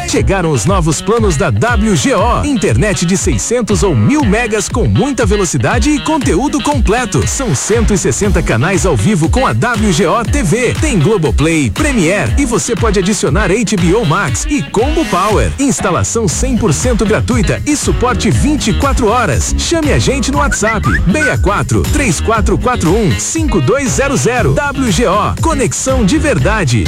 Chegaram os novos planos da WGO. Internet de 600 ou 1000 megas com muita velocidade e conteúdo completo. São 160 canais ao vivo com a WGO TV. Tem Globoplay, Premiere e você pode adicionar HBO Max e Combo Power. Instalação 100% gratuita e suporte 24 horas. Chame a gente no WhatsApp 64 3441 5200. WGO, conexão de verdade.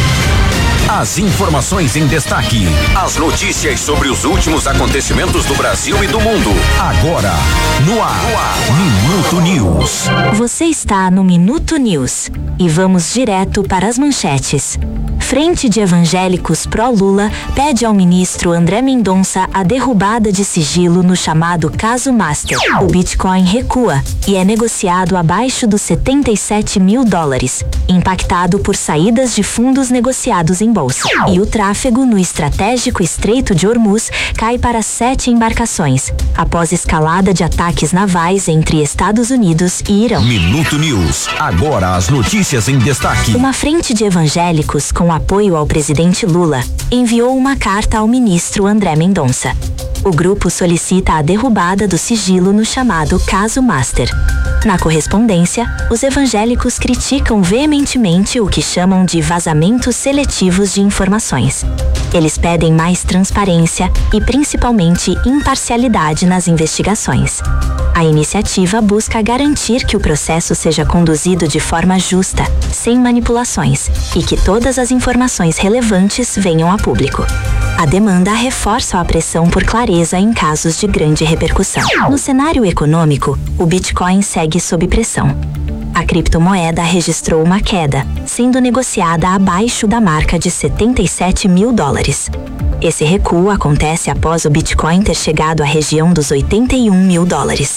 As informações em destaque. As notícias sobre os últimos acontecimentos do Brasil e do mundo. Agora, no ar. Minuto News. Você está no Minuto News. E vamos direto para as manchetes. Frente de evangélicos pró-Lula pede ao ministro André Mendonça a derrubada de sigilo no chamado caso Master. O Bitcoin recua e é negociado abaixo dos $77 mil, impactado por saídas de fundos negociados em bolsa. E o tráfego no estratégico Estreito de Hormuz cai para 7 embarcações, após escalada de ataques navais entre Estados Unidos e Irão. Minuto News. Agora as notícias em destaque. Uma frente de evangélicos com apoio ao presidente Lula enviou uma carta ao ministro André Mendonça. O grupo solicita a derrubada do sigilo no chamado caso Master. Na correspondência, os evangélicos criticam veementemente o que chamam de vazamentos seletivos de informações. Eles pedem mais transparência e, principalmente, imparcialidade nas investigações. A iniciativa busca garantir que o processo seja conduzido de forma justa, sem manipulações, e que todas as informações relevantes venham a público. A demanda reforça a pressão por clareza em casos de grande repercussão. No cenário econômico, o Bitcoin segue sob pressão. A criptomoeda registrou uma queda, sendo negociada abaixo da marca de $77 mil. Esse recuo acontece após o Bitcoin ter chegado à região dos $81 mil.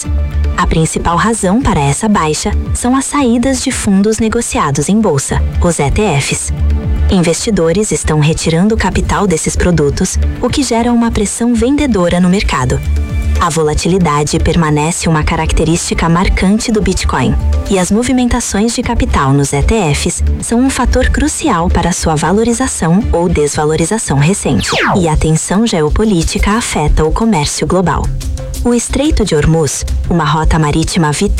A principal razão para essa baixa são as saídas de fundos negociados em bolsa, os ETFs. Investidores estão retirando o capital desses produtos, o que gera uma pressão vendedora no mercado. A volatilidade permanece uma característica marcante do Bitcoin, e as movimentações de capital nos ETFs são um fator crucial para sua valorização ou desvalorização recente. E a tensão geopolítica afeta o comércio global. O Estreito de Hormuz, uma rota marítima vital